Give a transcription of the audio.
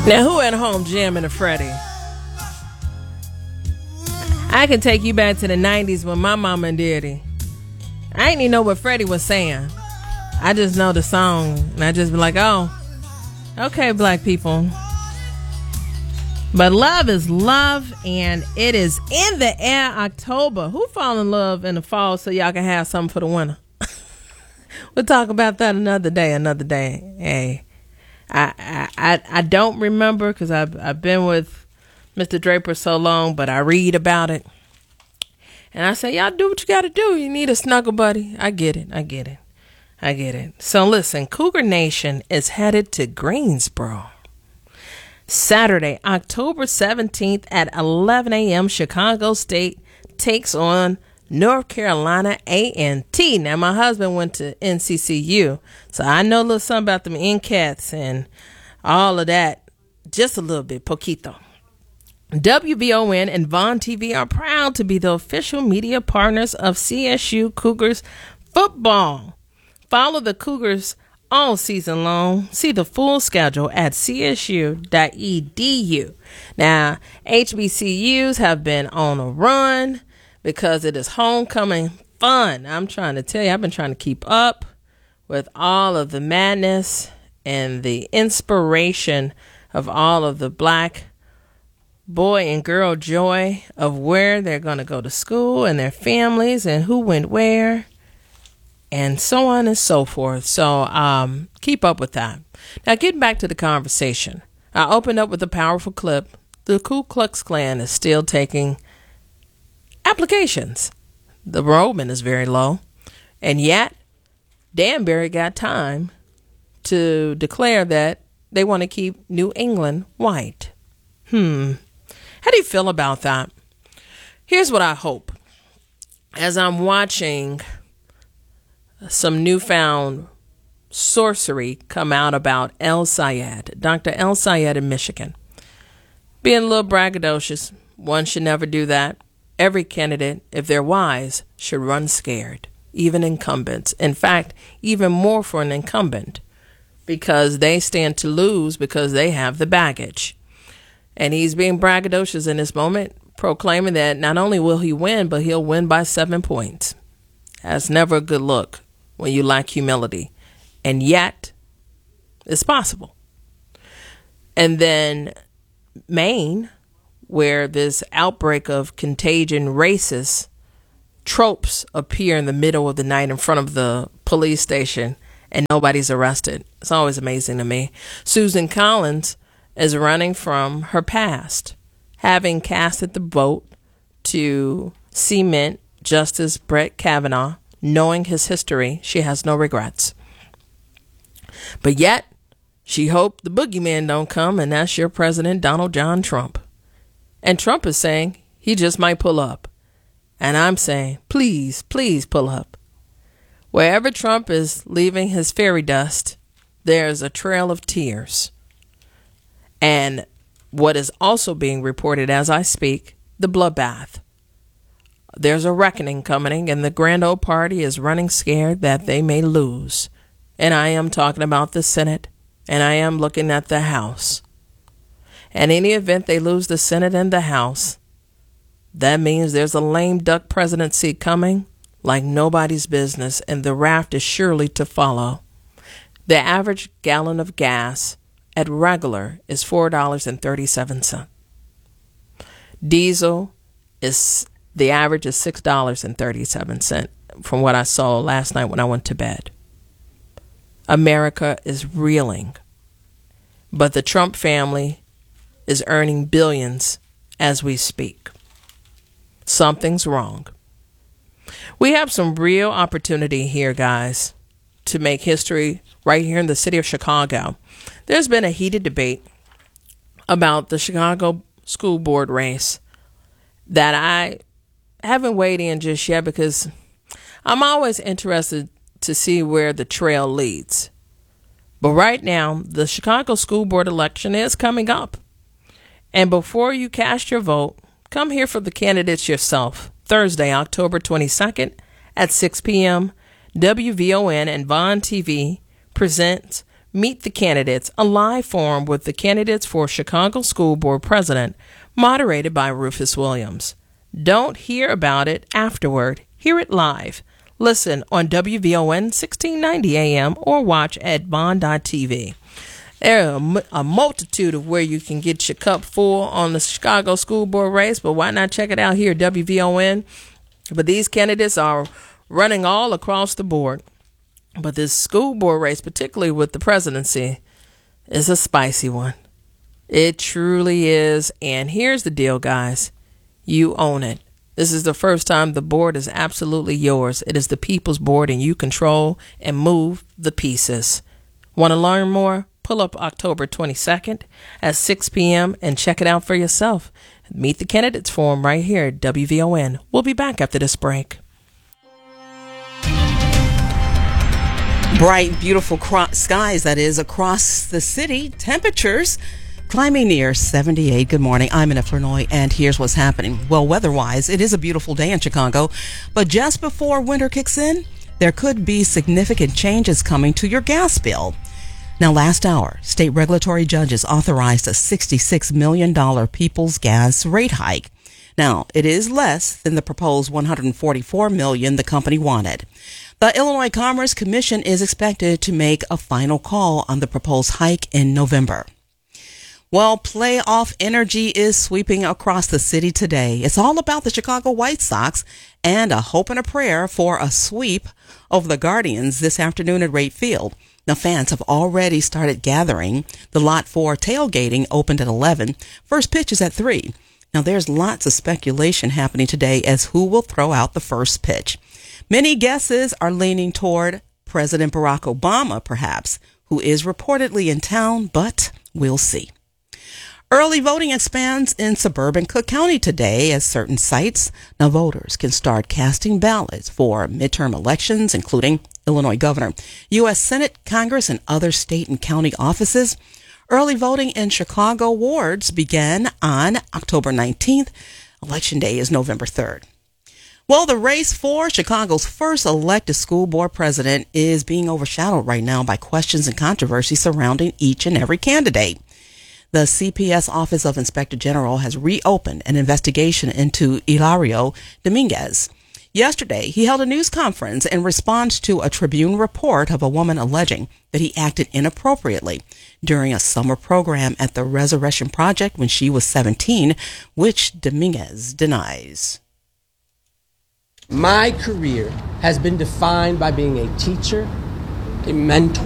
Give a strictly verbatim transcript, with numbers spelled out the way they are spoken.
Now, who at home jamming to Freddie? I can take you back to the nineties when my mama and daddy. I didn't even know what Freddie was saying. I just know the song, and I just be like, oh, okay, black people. But love is love, and it is in the air. October. Who fall in love in the fall so y'all can have something for the winter? We'll talk about that another day, another day. Hey. I, I I don't remember because I've, I've been with Mister Draper so long, but I read about it. And I say, y'all do what you got to do. You need a snuggle buddy. I get it. I get it. I get it. So listen, Cougar Nation is headed to Greensboro. Saturday, October seventeenth at eleven a.m., Chicago State takes on North Carolina A and T. Now, my husband went to N C C U, so I know a little something about them N-Cats and all of that. Just a little bit, poquito. W V O N and Vaughn T V are proud to be the official media partners of C S U Cougars football. Follow the Cougars all season long. See the full schedule at c s u dot e d u. Now, H B C Us have been on a run because it is homecoming fun. I'm trying to tell you, I've been trying to keep up with all of the madness and the inspiration of all of the black boy and girl joy of where they're going to go to school and their families and who went where and so on and so forth. So um, keep up with that. Now, getting back to the conversation, I opened up with a powerful clip. The Ku Klux Klan is still taking applications. The enrollment is very low, and yet Danbury got time to declare that they want to keep New England white. Hmm. How do you feel about that? Here's what I hope. As I'm watching some newfound sorcery come out about El Sayed, Doctor El Sayed in Michigan, being a little braggadocious, one should never do that. Every candidate, if they're wise, should run scared, even incumbents. In fact, even more for an incumbent, because they stand to lose because they have the baggage. And he's being braggadocious in this moment, proclaiming that not only will he win, but he'll win by seven points. That's never a good look when you lack humility. And yet, it's possible. And then Maine, where this outbreak of contagion racist tropes appear in the middle of the night in front of the police station and nobody's arrested. It's always amazing to me. Susan Collins is running from her past, having casted the vote to cement Justice Brett Kavanaugh. Knowing his history, she has no regrets. But yet, she hoped the boogeyman don't come, and that's your president, Donald John Trump. And Trump is saying he just might pull up. And I'm saying, please, please pull up. Wherever Trump is leaving his fairy dust, there's a trail of tears. And what is also being reported as I speak, the bloodbath. There's a reckoning coming, and the Grand Old Party is running scared that they may lose. And I am talking about the Senate, and I am looking at the House. And in any event they lose the Senate and the House, that means there's a lame duck presidency coming like nobody's business, and the raft is surely to follow. The average gallon of gas at regular is four dollars and thirty-seven cents. Diesel is, the average is six dollars and thirty-seven cents from what I saw last night when I went to bed. America is reeling, but the Trump family is earning billions as we speak. Something's wrong. We have some real opportunity here, guys, to make history right here in the city of Chicago. There's been a heated debate about the Chicago school board race that I haven't weighed in just yet because I'm always interested to see where the trail leads. But right now, the Chicago school board election is coming up. And before you cast your vote, come here for the candidates yourself. Thursday, October twenty-second at six p.m., W V O N and Vaughn T V presents Meet the Candidates, a live forum with the candidates for Chicago School Board President, moderated by Rufus Williams. Don't hear about it afterward. Hear it live. Listen on W V O N sixteen ninety A M or watch at bond dot T V. There are a multitude of where you can get your cup full on the Chicago School Board race, but why not check it out here at W V O N? But these candidates are running all across the board. But this school board race, particularly with the presidency, is a spicy one. It truly is. And here's the deal, guys. You own it. This is the first time the board is absolutely yours. It is the people's board, and you control and move the pieces. Want to learn more? Pull up October twenty-second at six p.m. and check it out for yourself. Meet the Candidates Forum right here at W V O N. We'll be back after this break. Bright, beautiful cro- skies, that is, across the city. Temperatures climbing near seventy-eight. Good morning. I'm Anna Flournoy, and here's what's happening. Well, weather-wise, it is a beautiful day in Chicago, but just before winter kicks in, there could be significant changes coming to your gas bill. Now, last hour, state regulatory judges authorized a sixty-six million dollars people's gas rate hike. Now, it is less than the proposed one hundred forty-four million dollars the company wanted. The Illinois Commerce Commission is expected to make a final call on the proposed hike in November. Well, playoff energy is sweeping across the city today. It's all about the Chicago White Sox and a hope and a prayer for a sweep over the Guardians this afternoon at Rate Field. Now, fans have already started gathering. The Lot four tailgating opened at eleven. First pitch is at three. Now, there's lots of speculation happening today as who will throw out the first pitch. Many guesses are leaning toward President Barack Obama, perhaps, who is reportedly in town, but we'll see. Early voting expands in suburban Cook County today at certain sites. Now, voters can start casting ballots for midterm elections, including Illinois governor, U S Senate, Congress, and other state and county offices. Early voting in Chicago wards began on October nineteenth. Election day is November third. Well, the race for Chicago's first elected school board president is being overshadowed right now by questions and controversy surrounding each and every candidate. The C P S Office of Inspector General has reopened an investigation into Hilario Dominguez. Yesterday, he held a news conference in response to a Tribune report of a woman alleging that he acted inappropriately during a summer program at the Resurrection Project when she was seventeen, which Dominguez denies. My career has been defined by being a teacher, a mentor,